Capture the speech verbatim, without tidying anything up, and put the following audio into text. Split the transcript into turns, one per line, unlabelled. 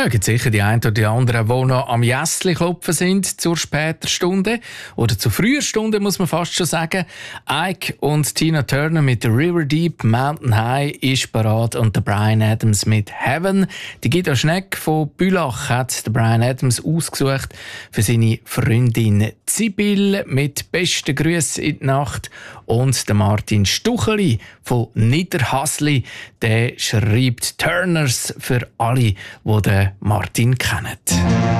Ja, gibt sicher die einen oder die anderen, die noch am Jässli klopfen sind zur späten Stunde. Oder zu früher Stunde, muss man fast schon sagen. Ike und Tina Turner mit River Deep, Mountain High ist parat und der Bryan Adams mit Heaven. Die Guido Schneck von Bülach hat der Bryan Adams ausgesucht für seine Freundin Sibylle mit besten Grüßen in die Nacht. Und der Martin Stucheli von Niederhasli, der schreibt Turners für alle, die den Martin kennen.